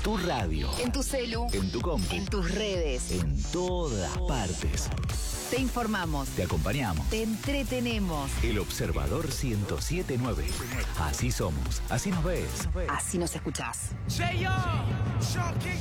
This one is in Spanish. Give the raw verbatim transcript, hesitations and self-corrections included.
tu radio, en tu celu, en tu compu, en tus redes, en todas partes. te informamos, Te acompañamos. te entretenemos, El Observador ciento siete punto nueve. Así somos, así nos ves. así nos escuchás. J O, Sean King